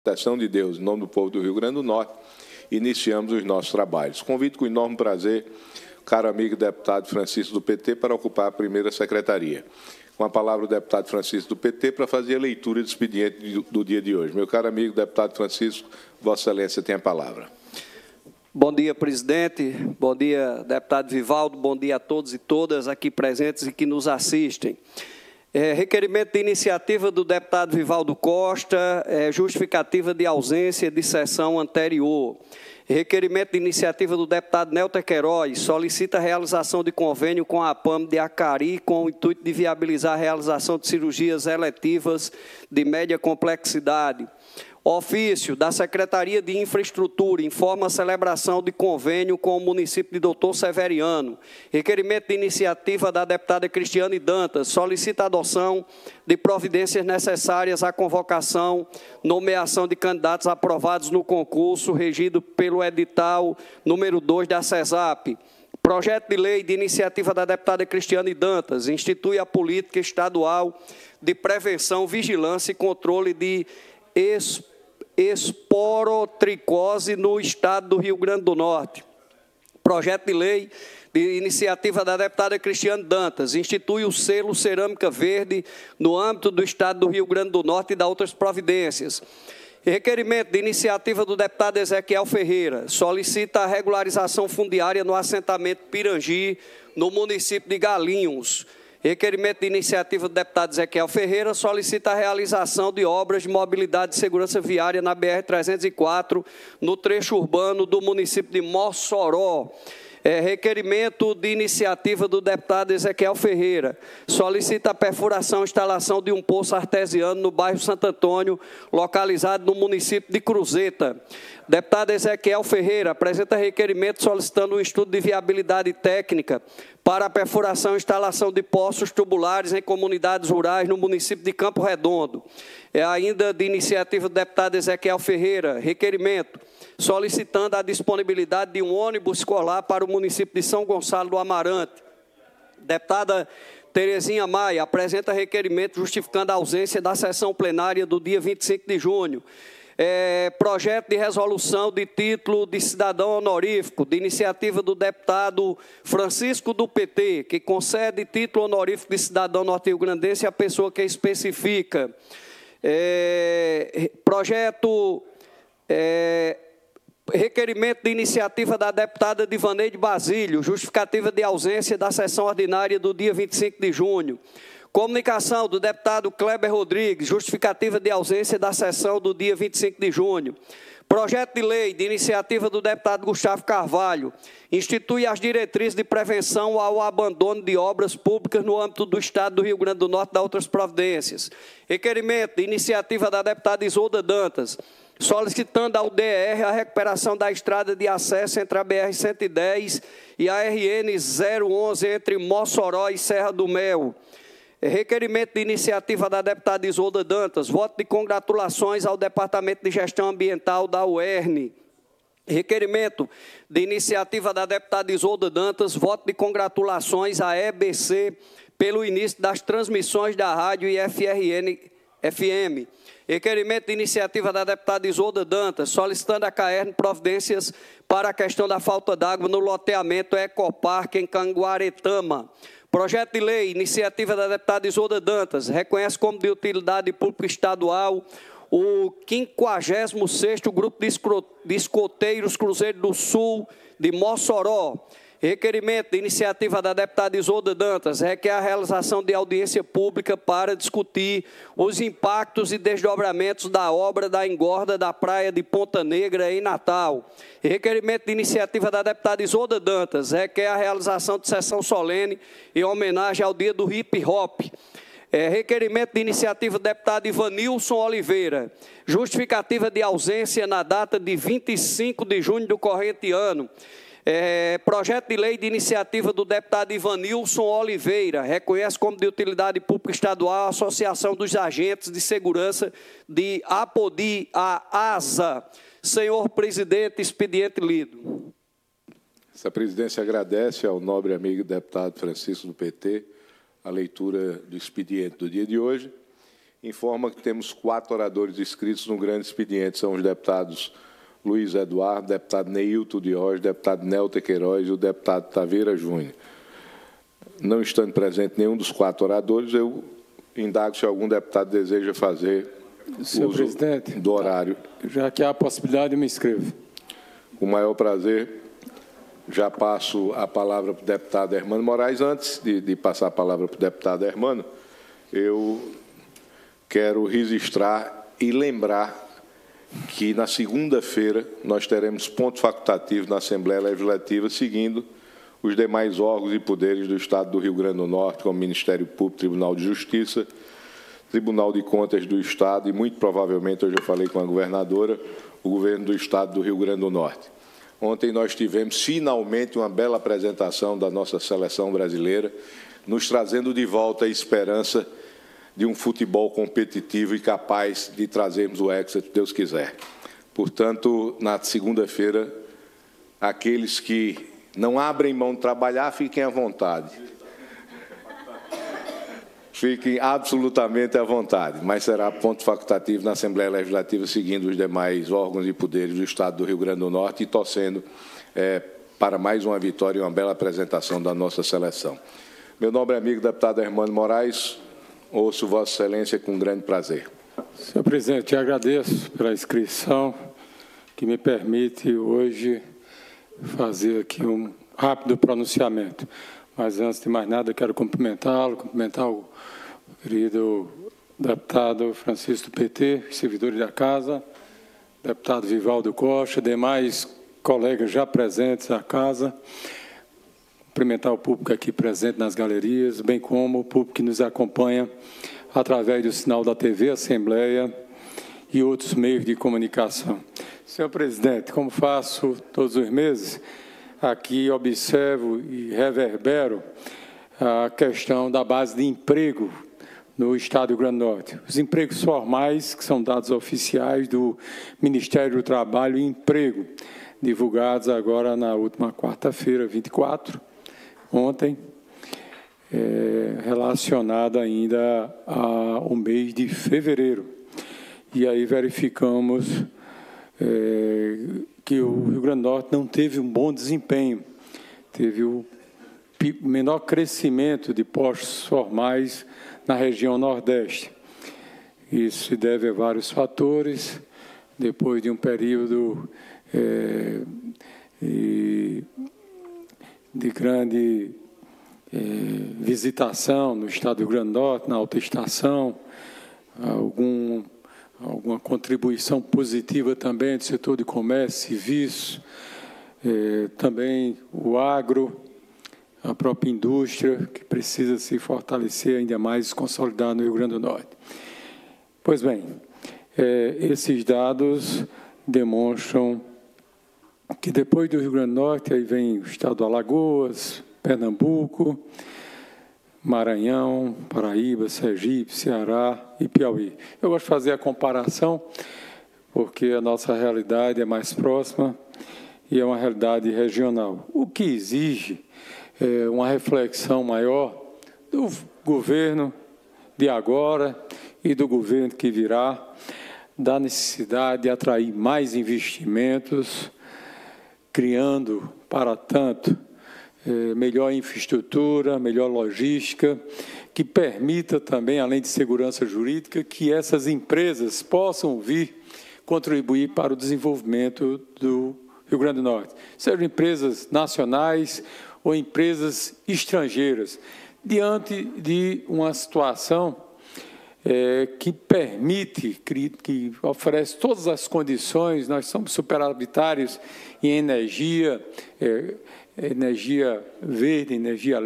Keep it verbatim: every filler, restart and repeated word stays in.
proteção de Deus, em nome do povo do Rio Grande do Norte, iniciamos os nossos trabalhos. Convido com enorme prazer o caro amigo deputado Francisco do P T para ocupar a primeira secretaria. Com a palavra o deputado Francisco do P T para fazer a leitura do expediente do dia de hoje. Meu caro amigo deputado Francisco, Vossa Excelência tem a palavra. Bom dia, presidente. Bom dia, deputado Vivaldo. Bom dia a todos e todas aqui presentes e que nos assistem. É, requerimento de iniciativa do deputado Vivaldo Costa, é, justificativa de ausência de sessão anterior. Requerimento de iniciativa do deputado Nelter Queiroz, solicita a realização de convênio com a APAM de Acari com o intuito de viabilizar a realização de cirurgias eletivas de média complexidade. Ofício da Secretaria de Infraestrutura informa a celebração de convênio com o município de Doutor Severiano. Requerimento de iniciativa da deputada Cristiane Dantas, solicita a adoção de providências necessárias à convocação, nomeação de candidatos aprovados no concurso regido pelo edital número dois da CESAP. Projeto de lei de iniciativa da deputada Cristiane Dantas, institui a política estadual de prevenção, vigilância e controle de exposição esporotricose no estado do Rio Grande do Norte. Projeto de lei de iniciativa da deputada Cristiane Dantas, institui o selo Cerâmica Verde no âmbito do estado do Rio Grande do Norte e dá outras providências. Requerimento de iniciativa do deputado Ezequiel Ferreira, solicita a regularização fundiária no assentamento Pirangi, no município de Galinhos. Requerimento de iniciativa do deputado Ezequiel Ferreira solicita a realização de obras de mobilidade e segurança viária na B R trezentos e quatro, no trecho urbano do município de Mossoró. É, requerimento de iniciativa do deputado Ezequiel Ferreira solicita a perfuração e instalação de um poço artesiano no bairro Santo Antônio, localizado no município de Cruzeta. Deputado Ezequiel Ferreira apresenta requerimento solicitando um estudo de viabilidade técnica para a perfuração e instalação de poços tubulares em comunidades rurais no município de Campo Redondo. É ainda de iniciativa do deputado Ezequiel Ferreira, requerimento solicitando a disponibilidade de um ônibus escolar para o município de São Gonçalo do Amarante. Deputada Terezinha Maia apresenta requerimento justificando a ausência da sessão plenária do dia vinte e cinco de junho. É, projeto de resolução de título de cidadão honorífico, de iniciativa do deputado Francisco do P T, que concede título honorífico de cidadão norte-rio-grandense à pessoa que especifica. É, projeto... É, requerimento de iniciativa da deputada Divaneide Basílio, justificativa de ausência da sessão ordinária do dia vinte e cinco de junho. Comunicação do deputado Kleber Rodrigues, justificativa de ausência da sessão do dia vinte e cinco de junho. Projeto de lei de iniciativa do deputado Gustavo Carvalho, institui as diretrizes de prevenção ao abandono de obras públicas no âmbito do estado do Rio Grande do Norte, da outras providências. Requerimento de iniciativa da deputada Isolda Dantas, solicitando ao D R a recuperação da estrada de acesso entre a B R cento e dez e a R N zero onze entre Mossoró e Serra do Mel. Requerimento de iniciativa da deputada Isolda Dantas, voto de congratulações ao Departamento de Gestão Ambiental da U E R N. Requerimento de iniciativa da deputada Isolda Dantas, voto de congratulações à E B C pelo início das transmissões da rádio e F R N F M. Requerimento de iniciativa da deputada Isolda Dantas, solicitando a CAERN providências para a questão da falta d'água no loteamento Ecoparque em Canguaretama. Projeto de lei, iniciativa da deputada Isolda Dantas, reconhece como de utilidade pública estadual o quinquagésimo sexto Grupo de Escoteiros Cruzeiro do Sul de Mossoró. Requerimento de iniciativa da deputada Isolda Dantas requer a realização de audiência pública para discutir os impactos e desdobramentos da obra da engorda da praia de Ponta Negra, em Natal. Requerimento de iniciativa da deputada Isolda Dantas requer a realização de sessão solene em homenagem ao dia do hip hop. É, requerimento de iniciativa do deputado Ivanilson Oliveira, justificativa de ausência na data de vinte e cinco de junho do corrente ano. É, projeto de lei de iniciativa do deputado Ivanilson Oliveira, reconhece como de utilidade pública estadual a Associação dos Agentes de Segurança de Apodi, a ASA. Senhor presidente, expediente lido. Essa presidência agradece ao nobre amigo deputado Francisco do P T a leitura do expediente do dia de hoje. informa que temos quatro oradores inscritos no grande expediente. São os deputados Luiz Eduardo, deputado Neilton Diógenes, deputado Nelter Queiroz e o deputado Taveira Júnior. Não estando presente nenhum dos quatro oradores, eu indago se algum deputado deseja fazer Senhor uso presidente, do horário. Já que há a possibilidade, eu me inscrevo. Com o maior prazer, já passo a palavra para o deputado Hermano Moraes. Antes de, de passar a palavra para o deputado Hermano, eu quero registrar e lembrar que, na segunda-feira, nós teremos ponto facultativo na Assembleia Legislativa, seguindo os demais órgãos e poderes do Estado do Rio Grande do Norte, como Ministério Público, Tribunal de Justiça, Tribunal de Contas do Estado e, muito provavelmente, hoje eu falei com a governadora, o governo do Estado do Rio Grande do Norte. Ontem nós tivemos, finalmente, uma bela apresentação da nossa seleção brasileira, nos trazendo de volta a esperança de um futebol competitivo e capaz de trazermos o Hexa, se Deus quiser. Portanto, na segunda-feira, aqueles que não abrem mão de trabalhar, fiquem à vontade. Fiquem absolutamente à vontade, mas será ponto facultativo na Assembleia Legislativa, seguindo os demais órgãos e poderes do Estado do Rio Grande do Norte e torcendo é, para mais uma vitória e uma bela apresentação da nossa seleção. Meu nobre amigo deputado Hermano Moraes, ouço Vossa Excelência com grande prazer. Senhor presidente, eu agradeço pela inscrição que me permite hoje fazer aqui um rápido pronunciamento. Mas, antes de mais nada, quero cumprimentá-lo, cumprimentar o querido deputado Francisco do P T, servidores da Casa, deputado Vivaldo Costa, demais colegas já presentes da Casa, cumprimentar o público aqui presente nas galerias, bem como o público que nos acompanha através do sinal da T V Assembleia e outros meios de comunicação. Senhor presidente, como faço todos os meses, aqui observo e reverbero a questão da base de emprego no Estado do Rio Grande do Norte. Os empregos formais, que são dados oficiais do Ministério do Trabalho e Emprego, divulgados agora na última quarta-feira, vinte e quatro, ontem, é, relacionado ainda ao mês de fevereiro. E aí verificamos é, que o Rio Grande do Norte não teve um bom desempenho, teve o menor crescimento de postos formais na região Nordeste. Isso se deve a vários fatores, depois de um período é, de, de grande é, visitação no estado do Rio Grande do Norte, na alta estação, algum alguma contribuição positiva também do setor de comércio, serviços, eh, também o agro, a própria indústria, que precisa se fortalecer ainda mais e se consolidar no Rio Grande do Norte. Pois bem, eh, esses dados demonstram que depois do Rio Grande do Norte, aí vem o estado do Alagoas, Pernambuco, Maranhão, Paraíba, Sergipe, Ceará e Piauí. Eu gosto de fazer a comparação porque a nossa realidade é mais próxima e é uma realidade regional, o que exige é, uma reflexão maior do governo de agora e do governo que virá, da necessidade de atrair mais investimentos, criando, para tanto, melhor infraestrutura, melhor logística, que permita também, além de segurança jurídica, que essas empresas possam vir contribuir para o desenvolvimento do Rio Grande do Norte, sejam empresas nacionais ou empresas estrangeiras, diante de uma situação é, que permite, que, que oferece todas as condições. Nós somos superavitários em energia, é, energia verde, energia limpa,